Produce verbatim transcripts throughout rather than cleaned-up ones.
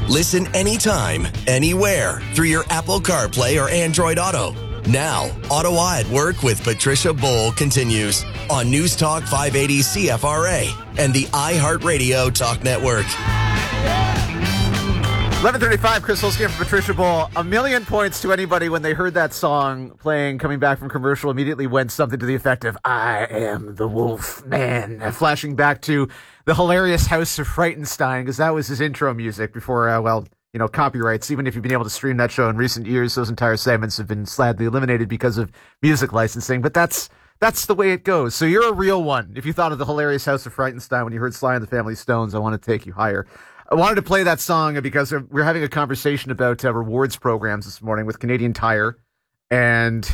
Listen anytime, anywhere through your Apple CarPlay or Android Auto. Now, Ottawa at Work with Patricia Bowl continues on News Talk five eighty C F R A and the iHeartRadio Talk Network. eleven thirty-five, Chris Holsky for Patricia Bowl. A million points to anybody when they heard that song playing, coming back from commercial, immediately went something to the effect of, I am the Wolf Man. Flashing back to the hilarious House of Frightenstein, because that was his intro music before, uh, well, you know, copyrights. Even if you've been able to stream that show in recent years, those entire segments have been sadly eliminated because of music licensing. But that's that's the way it goes. So you're a real one. If you thought of the hilarious House of Frightenstein when you heard Sly and the Family Stones, I want to take you higher. I wanted to play that song because we're having a conversation about uh, rewards programs this morning with Canadian Tire and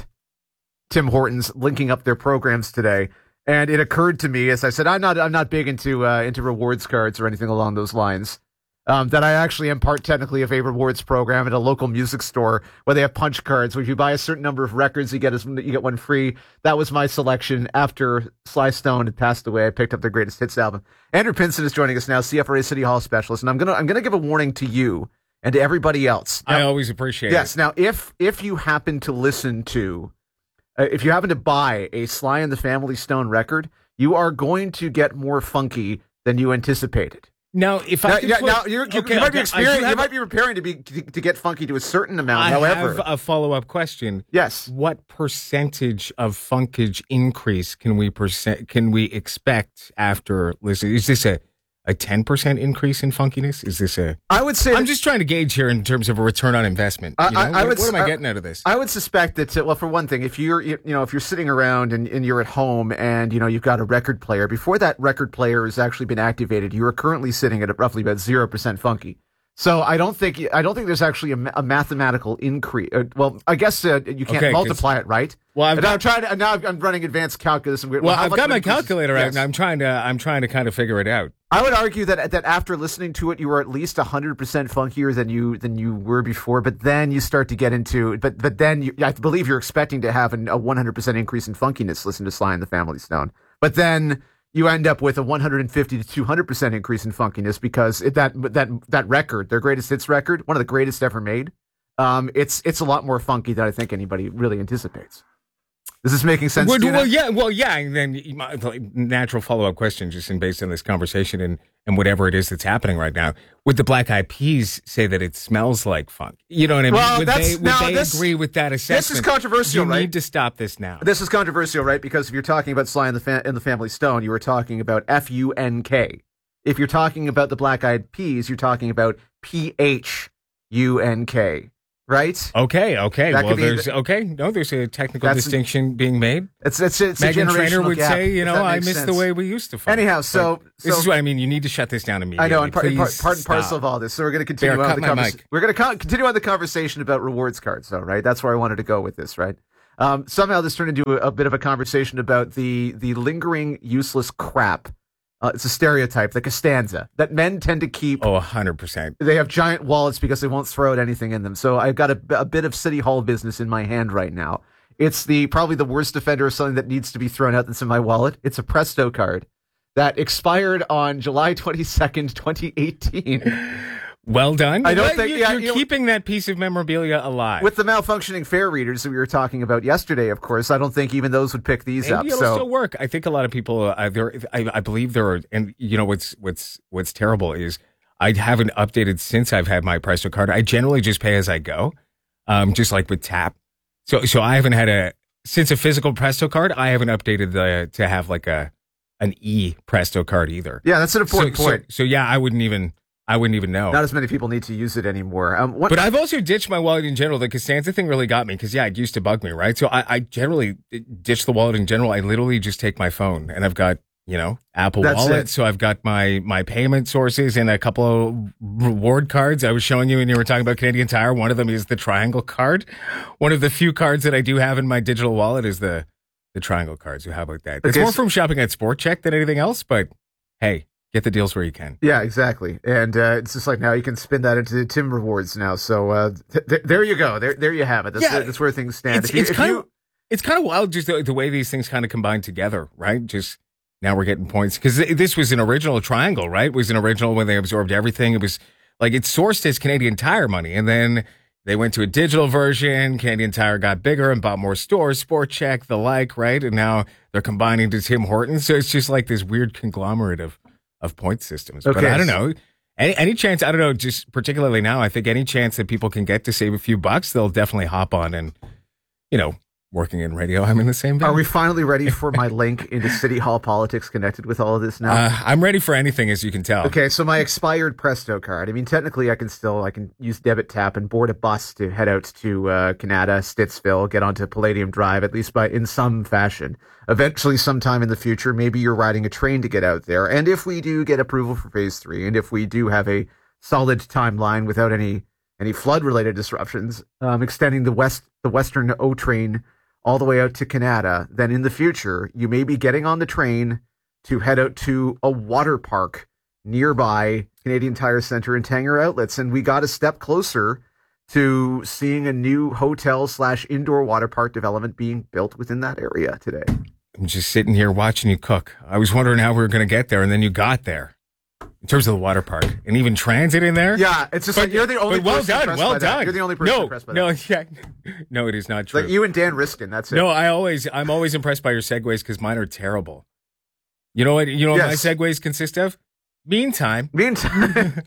Tim Hortons linking up their programs today. And it occurred to me, as I said, I'm not I'm not big into uh, into rewards cards or anything along those lines. Um, that I actually am part technically of a rewards program at a local music store where they have punch cards. Where if you buy a certain number of records, you get you get one free. That was my selection after Sly Stone had passed away. I picked up their greatest hits album. Andrew Pinson is joining us now, C F R A City Hall specialist, and I'm gonna I'm gonna give a warning to you and to everybody else. Now, I always appreciate yes, it. Yes. Now, if if you happen to listen to, uh, if you happen to buy a Sly and the Family Stone record, you are going to get more funky than you anticipated. Now, if I now, can yeah, put, now you're, you, okay, you might okay, be experiencing, have, you might be preparing to be to, to get funky to a certain amount. I However, have a follow-up question. Yes, what percentage of funkage increase can we percent can we expect after listening? Is this a a ten percent increase in funkiness? Is this a? I would say. I'm just trying to gauge here in terms of a return on investment. You know? I, I what, would, what am I I, getting out of this? I would suspect that. Well, for one thing, if you're you know if you're sitting around and, and you're at home and you know you've got a record player, before that record player has actually been activated, you are currently sitting at roughly about zero percent funky. So I don't think I don't think there's actually a, a mathematical increase. Uh, well, I guess uh, you can't okay, multiply it, right? Well, I've and got, I'm trying to now I'm running advanced calculus. And well, well I've got my calculator out, yes. and I'm trying to I'm trying to kind of figure it out. I would argue that that after listening to it, you were at least one hundred percent funkier than you than you were before. But then you start to get into but but then you, I believe you're expecting to have an, a one hundred percent increase in funkiness. Listen to Sly and the Family Stone, but then you end up with a one hundred fifty to two hundred percent increase in funkiness because it, that that that record, their greatest hits record, one of the greatest ever made. Um, it's it's a lot more funky than I think anybody really anticipates. Is this making sense well, to you? Well, yeah, well, yeah. And then my natural follow-up question, just in based on this conversation and, and whatever it is that's happening right now, would the Black Eyed Peas say that it smells like funk? You know what I mean? Well, would that's, they, would now they this, agree with that assessment? This is controversial, you right? You need to stop this now. This is controversial, right? Because if you're talking about Sly and the, fa- and the Family Stone, you were talking about F U N K. If you're talking about the Black Eyed Peas, you're talking about P H U N K. Right? Okay, okay. That well, be, there's okay. No, there's a technical distinction a, being made. It's it's it's Meghan a generational Trainor would gap, say, you know, I miss sense. the way we used to funk. Anyhow, so, but so this is what I mean. You need to shut this down immediately. I know, and part, Please part, part and stop. parcel of all this. So we're going to continue Bear, on the conversation. mic. We're going to con- continue on the conversation about rewards cards, though, right? That's where I wanted to go with this, right? Um, somehow this turned into a, a bit of a conversation about the the lingering useless crap. Uh, it's a stereotype, like a stanza, that men tend to keep. Oh, one hundred percent. They have giant wallets because they won't throw out anything in them. So I've got a, a bit of City Hall business in my hand right now. It's the probably the worst offender of something that needs to be thrown out that's in my wallet. It's a Presto card that expired on July twenty-second, twenty eighteen. Well done. I don't well, think you, yeah, you're you, keeping that piece of memorabilia alive. With the malfunctioning fare readers that we were talking about yesterday, of course, I don't think even those would pick these Maybe up. It'll so still work. I think a lot of people. Uh, there, I, I believe there are, and you know what's what's what's terrible is I haven't updated since I've had my Presto card. I generally just pay as I go, um, just like with Tap. So so I haven't had a since a physical Presto card. I haven't updated the to have like a an e Presto card either. Yeah, that's an important so, point. So, so yeah, I wouldn't even. I wouldn't even know. Not as many people need to use it anymore. Um, what, but I've also ditched my wallet in general. The Costanza thing really got me because, yeah, it used to bug me, right? So I, I generally ditch the wallet in general. I literally just take my phone and I've got, you know, Apple That's Wallet. it. So I've got my, my payment sources and a couple of reward cards. I was showing you when you were talking about Canadian Tire. One of them is the Triangle card. One of the few cards that I do have in my digital wallet is the, the Triangle cards. So how about that? It's Okay, more so- from shopping at Sport Check than anything else, but hey. Get the deals where you can. Yeah, exactly. And uh, it's just like now you can spin that into Tim rewards now. So uh, th- th- there you go. There there you have it. That's, Yeah, that's where things stand. It's, If you- it's if kind you- of it's kind of wild just the, the way these things kind of combine together, right? Just now we're getting points because this was an original Triangle, right? It was an original when they absorbed everything. It was like it's sourced as Canadian Tire money, and then they went to a digital version. Canadian Tire got bigger and bought more stores, Sport Check, the like, right? And now they're combining to Tim Hortons. So it's just like this weird conglomerate of, of point systems. Okay. But I don't know. Any, any chance, I don't know, just particularly now, I think any chance that people can get to save a few bucks, they'll definitely hop on and, you know, working in radio, I'm in the same vein. Are we finally ready for my link into City Hall politics connected with all of this now? Uh, I'm ready for anything, as you can tell. Okay, so my expired Presto card. I mean, technically, I can still I can use debit tap and board a bus to head out to uh, Canada, Stittsville, get onto Palladium Drive, at least by in some fashion. Eventually, sometime in the future, maybe you're riding a train to get out there. And if we do get approval for Phase Three, and if we do have a solid timeline without any any flood related disruptions, um, extending the west the Western O train all the way out to Canada, then in the future, you may be getting on the train to head out to a water park nearby Canadian Tire Center and Tanger Outlets. And we got a step closer to seeing a new hotel slash indoor water park development being built within that area today. I'm just sitting here watching you cook. I was wondering how we were going to get there, and then you got there. In terms of the water park and even transit in there. Yeah, it's just but, like you're the only but well person done, well by done. That. You're the only person no, impressed by no, that. Yeah, no, it is not true. Like you and Dan Riskin, that's it. No, I always, I'm always impressed by your segues because mine are terrible. You know what? You know what Yes. my segues consist of? Meantime. Meantime.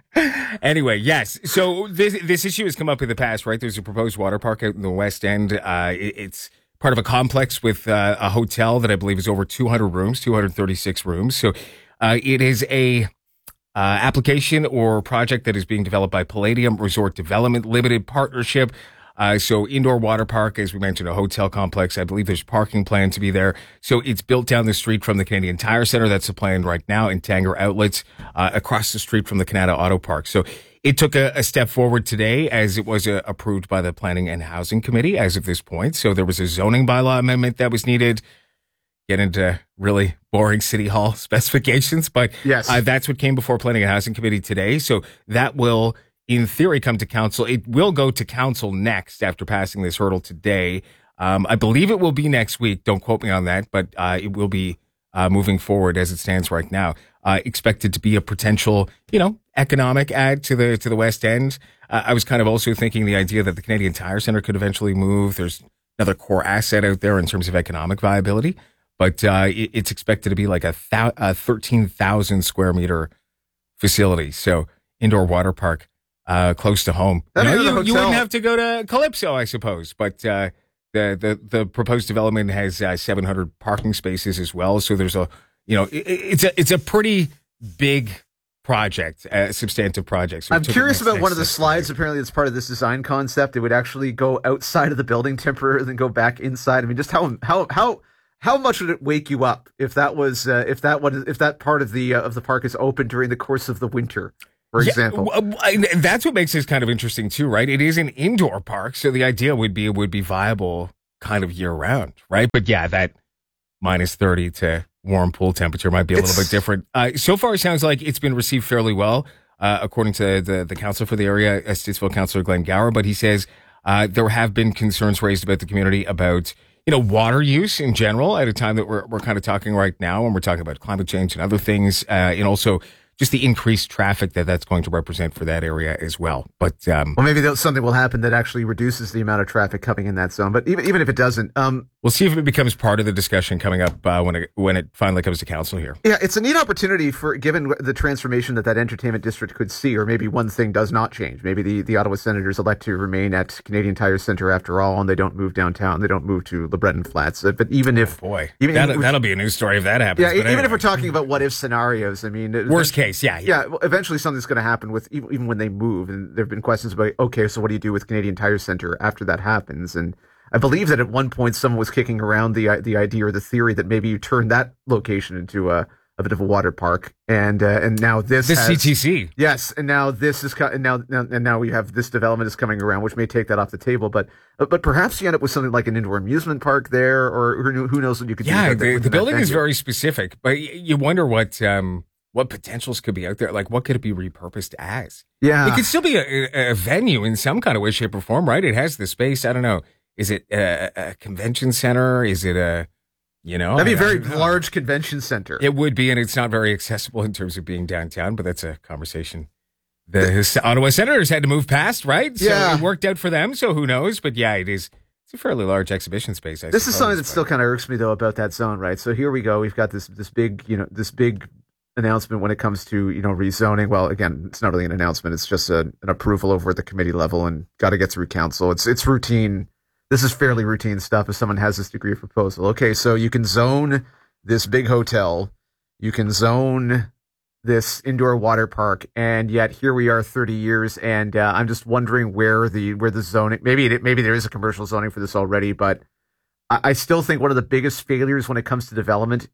Anyway, yes. So this this issue has come up in the past, right? There's a proposed water park out in the West End. Uh, it, it's part of a complex with uh, a hotel that I believe is over two hundred rooms, two hundred thirty-six rooms. So uh, it is a uh, application or project that is being developed by Palladium Resort Development Limited Partnership. Uh, so indoor water park, as we mentioned, a hotel complex. I believe there's parking planned to be there. So it's built down the street from the Canadian Tire Center. That's the plan right now in Tanger Outlets, uh, across the street from the Canada Auto Park. So it took a, a step forward today as it was uh, approved by the Planning and Housing Committee as of this point. So there was a zoning bylaw amendment that was needed. Get into really boring City Hall specifications, but yes. uh, that's what came before Planning and Housing Committee today. So that will, in theory, come to council. It will go to council next after passing this hurdle today. Um, I believe it will be next week. Don't quote me on that, but uh, it will be uh, moving forward as it stands right now. Uh, expected to be a potential, you know, economic add to the to the West End. Uh, I was kind of also thinking the idea that the Canadian Tire Center could eventually move. There's another core asset out there in terms of economic viability, but uh, it, it's expected to be like a, thou- a thirteen thousand square meter facility. So indoor water park. Uh, close to home. You, know, you, you wouldn't have to go to Calypso, I suppose. But uh, the, the the proposed development has uh, seven hundred parking spaces as well. So there's a, you know, it, it's a it's a pretty big project, a substantive project. So I'm curious next, about one of the next slides. project. Apparently, it's part of this design concept. It would actually go outside of the building temporarily, then go back inside. I mean, just how how how. How much would it wake you up if that was uh, if that was if that part of the uh, of the park is open during the course of the winter? For example, yeah, that's what makes this kind of interesting too, right? It is an indoor park, so the idea would be it would be viable kind of year round, right? But yeah, that minus thirty to warm pool temperature might be a It's- little bit different. Uh, so far, it sounds like it's been received fairly well, uh, according to the the council for the area, uh, Stittsville Councillor Glenn Gower. But he says uh, there have been concerns raised about the community about, you know, water use in general at a time that we're we're kind of talking right now, and we're talking about climate change and other things, uh, and also just the increased traffic that that's going to represent for that area as well. But um, well, maybe there's something will happen that actually reduces the amount of traffic coming in that zone. But even even if it doesn't, um, we'll see if it becomes part of the discussion coming up uh, when it when it finally comes to council here. yeah, it's a neat opportunity for given the transformation that that entertainment district could see. Or maybe one thing does not change. Maybe the, the Ottawa Senators elect to remain at Canadian Tire Center after all, and they don't move downtown. They don't move to LeBreton Flats. Uh, But even if Oh boy, even that'll, even- that'll be a news story if that happens. yeah, but even anyway. if we're talking about what if scenarios, I mean, it- Worst case, yeah, yeah. Yeah, well, eventually something's going to happen with even, even when they move, and there have been questions about, okay, so what do you do with Canadian Tire Center after that happens? And I believe that at one point someone was kicking around the the idea or the theory that maybe you turn that location into a, a bit of a water park, and uh, and now this The has, C T C. yes, and now this is co- and now, now and now we have this development is coming around, which may take that off the table, but uh, but perhaps you end up with something like an indoor amusement park there, or who, kno- who knows what you could do. Yeah, with that- the, within the that building is venue. very specific, but y- you wonder what um, what potentials could be out there. Like, what could it be repurposed as? yeah. It could still be a, a venue in some kind of way, shape, or form, right? It has the space. I don't know. Is it a, a convention center? Is it a, you know? That'd be a I- I very don't know. large convention center. It would be, and it's not very accessible in terms of being downtown, but that's a conversation the Ottawa Senators had to move past, right? So Yeah. it worked out for them. So who knows? But yeah, it is. It's a fairly large exhibition space. I This is suppose, something that but- still kind of irks me though about that zone, right? So here we go. We've got this this big, you know, this big announcement when it comes to, you know, rezoning. Well, again, it's not really an announcement. It's just a, an approval over at the committee level and got to get through council. It's it's routine. This is fairly routine stuff if someone has this degree of proposal. Okay, so you can zone this big hotel. You can zone this indoor water park, and yet here we are thirty years, and uh, I'm just wondering where the where the zoning, maybe it, maybe there is a commercial zoning for this already, but I, I still think one of the biggest failures when it comes to development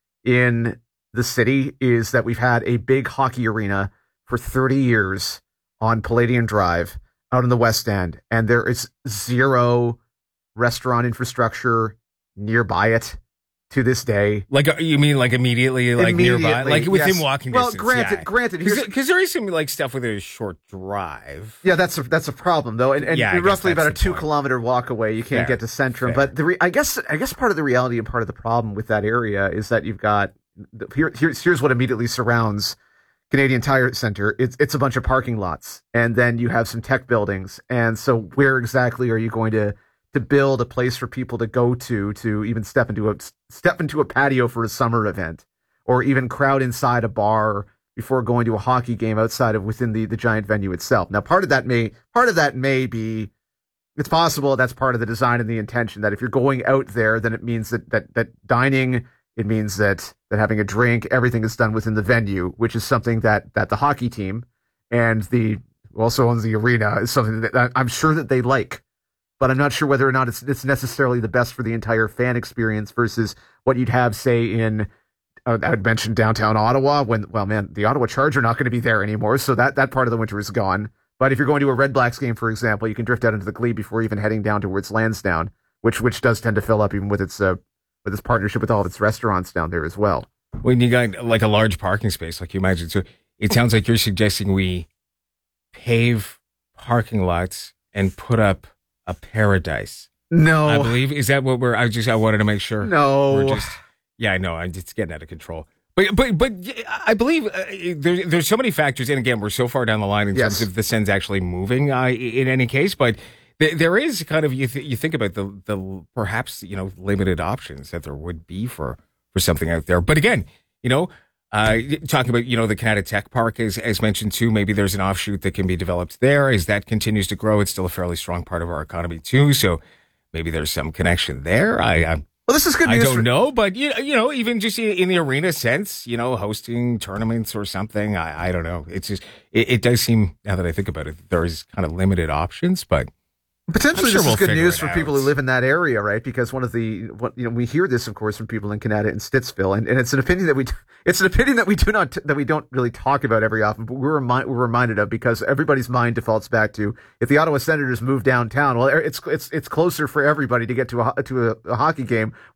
in the city is that we've had a big hockey arena for thirty years on Palladium Drive out in the West End, and there is zero restaurant infrastructure nearby it to this day. Like, uh, you mean like immediately, like nearby, Immediately, like within yes. walking well, distance? granted, yeah. granted, here's Because there is some like stuff with a short drive. yeah, that's a, that's a problem though, and, and Yeah, I guess roughly about a that's the two point. kilometer walk away, you can't Fair, get to Centrum. fair. But the re- I guess I guess part of the reality and part of the problem with that area is that you've got here, here's here's what immediately surrounds Canadian Tire Center. It's it's a bunch of parking lots, and then you have some tech buildings, and so where exactly are you going to to build a place for people to go to to even step into a step into a patio for a summer event, or even crowd inside a bar before going to a hockey game outside of within the, the giant venue itself? Now, part of that may part of that may be, it's possible that's part of the design and the intention, that if you're going out there, then it means that that that dining, it means that that having a drink, everything is done within the venue, which is something that that the hockey team and the who also owns the arena is something that I'm sure that they like. But I'm not sure whether or not it's it's necessarily the best for the entire fan experience versus what you'd have, say, in uh, I would mention downtown Ottawa. When well, man, the Ottawa Charge are not going to be there anymore, so that that part of the winter is gone. But if you're going to a Red Blacks game, for example, you can drift out into the Glebe before even heading down towards Lansdowne, which which does tend to fill up even with its uh, with its partnership with all of its restaurants down there as well. When you got like a large parking space, like you imagine, so it sounds like you're suggesting we pave parking lots and put up a paradise. No, I believe is that what we're. I just I wanted to make sure. no. We're just. Yeah, I know. I'm just getting out of control. But but but I believe uh, there, there's so many factors, and again, we're so far down the line in Yes. terms of the Sens actually moving. Uh, in any case, but th- there is kind of you th- you think about the the perhaps you know limited options that there would be for for something out there. But again, you know. Uh, talking about, you know, the Canada Tech Park, as, as mentioned too, maybe there's an offshoot that can be developed there. As that continues to grow, it's still a fairly strong part of our economy too. So maybe there's some connection there. I, I, Well, this is good I news. don't for- know, but you, you know, even just in the arena sense, you know, hosting tournaments or something, I, I don't know. It's just, it, it does seem, now that I think about it, that there is kind of limited options, but Potentially, I'm sure this we'll is good figure news it for out. people who live in that area, right? Because one of the, what, you know, we hear this, of course, from people in Canada and Stittsville, and, and it's an opinion that we, it's an opinion that we do not, that we don't really talk about every often, but we're remind, we're reminded of because everybody's mind defaults back to if the Ottawa Senators move downtown, well, it's it's it's closer for everybody to get to a to a, a hockey game.